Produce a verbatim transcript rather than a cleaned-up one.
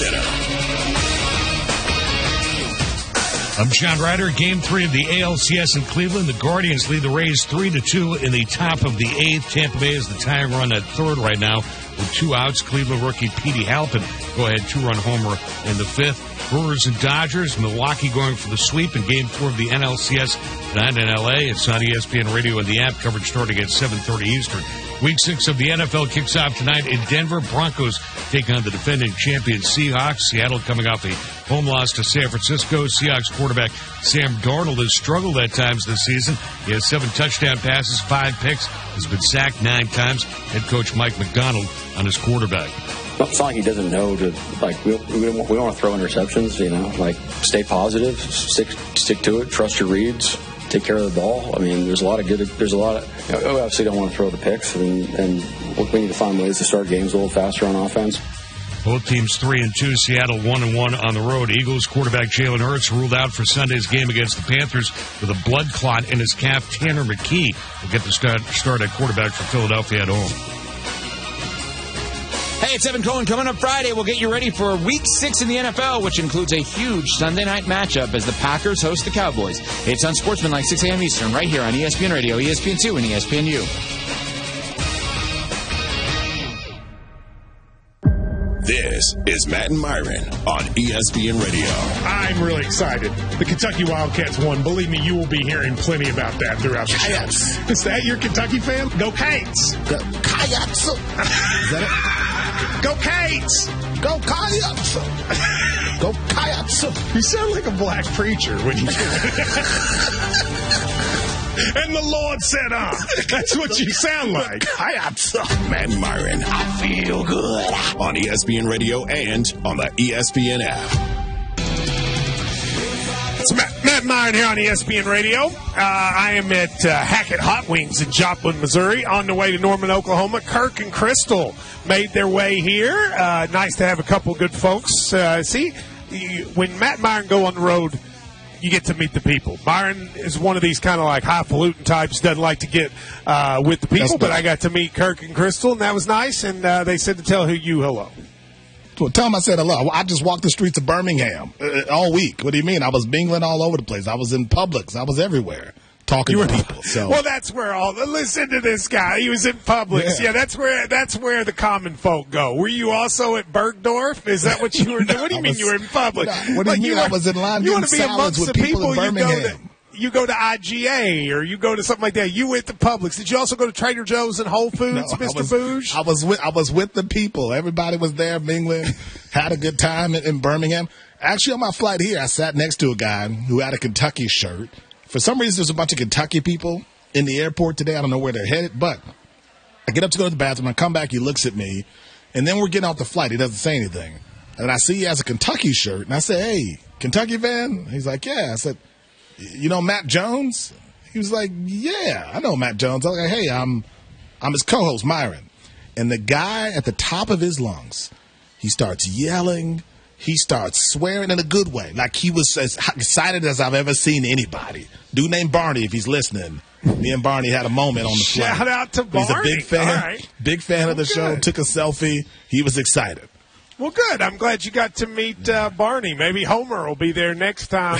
Center. I'm John Ryder. Game three of the A L C S in Cleveland. The Guardians lead the Rays three to two in the top of the eighth. Tampa Bay is the tying run at third right now with two outs. Cleveland rookie Petey Halpin go ahead two-run homer in the fifth. Brewers and Dodgers. Milwaukee going for the sweep in Game four of the N L C S tonight in L A. It's on E S P N Radio and the app. Coverage starting at seven thirty Eastern. Week six of the N F L kicks off tonight in Denver. Broncos take on the defending champion Seahawks. Seattle coming off a home loss to San Francisco. Seahawks quarterback Sam Darnold has struggled at times this season. He has seven touchdown passes, five picks, has been sacked nine times. Head coach Mike McDonald on his quarterback. It's not like he doesn't know to, like, we, we, don't, we don't want to throw interceptions, you know, like, stay positive, stick stick to it, trust your reads, take care of the ball. I mean, there's a lot of good, there's a lot of, you know, we obviously don't want to throw the picks, and, and we need to find ways to start games a little faster on offense. Both teams three and two. Seattle one and one on the road. Eagles quarterback Jalen Hurts ruled out for Sunday's game against the Panthers with a blood clot in his calf. Tanner McKee will get the start, start at quarterback for Philadelphia at home. Hey, it's Evan Cohen. Coming up Friday, we'll get you ready for Week six in the N F L, which includes a huge Sunday night matchup as the Packers host the Cowboys. It's on Sportsmanlike, six a.m. Eastern, right here on E S P N Radio, E S P N two, and E S P N U. This is Matt and Myron on E S P N Radio. I'm really excited. The Kentucky Wildcats won. Believe me, you will be hearing plenty about that throughout the show. Coyotes. Is that your Kentucky fan? Go Cates. Go Coyotes. Is that it? Go Cates! Go Coyotes! Go Coyotes! You sound like a black preacher when you do it. And the Lord said, ah. That's what you sound like. Coyotes! Matt and Myron. I feel good. On E S P N Radio and on the E S P N app. It's Matt, Matt Myron here on E S P N Radio. Uh, I am at uh, Hackett Hot Wings in Joplin, Missouri. On the way to Norman, Oklahoma. Kirk and Crystal made their way here. Uh, nice to have a couple good folks. Uh, see, you, when Matt and Myron go on the road, you get to meet the people. Myron is one of these kind of like highfalutin types, doesn't like to get uh, with the people, but I got to meet Kirk and Crystal, and that was nice, and uh, they said to tell who you hello. Well, tell them I said hello. I just walked the streets of Birmingham uh, all week. What do you mean? I was mingling all over the place. I was in Publix. I was everywhere talking you to were, people. So. Well, that's where all. Listen to this guy. He was in Publix. Yeah. yeah, that's where that's where the common folk go. Were you also at Bergdorf? Is that what you were doing? no, what do you mean was, you were in Publix? No, what do you like mean? You were, I was in line you getting salads with people, people in Birmingham. You go, to, you go to I G A or you go to something like that. You went to Publix. Did you also go to Trader Joe's and Whole Foods, no, Mister I was, Booge? I was with I was with the people. Everybody was there mingling. Had a good time in, in Birmingham. Actually, on my flight here, I sat next to a guy who had a Kentucky shirt. For some reason, there's a bunch of Kentucky people in the airport today. I don't know where they're headed, but I get up to go to the bathroom. I come back. He looks at me, and then we're getting off the flight. He doesn't say anything. And I see he has a Kentucky shirt, and I say, hey, Kentucky fan? He's like, yeah. I said, you know Matt Jones? He was like, yeah, I know Matt Jones. I was like, hey, I'm, I'm his co-host, Myron. And the guy at the top of his lungs, he starts yelling. He starts swearing in a good way, like he was as excited as I've ever seen anybody. Dude named Barney, if he's listening. Me and Barney had a moment on the flight. Shout out to Barney. He's a big fan. All right. Big fan well, of the good. show. Took a selfie. He was excited. Well, good. I'm glad you got to meet uh, Barney. Maybe Homer will be there next time.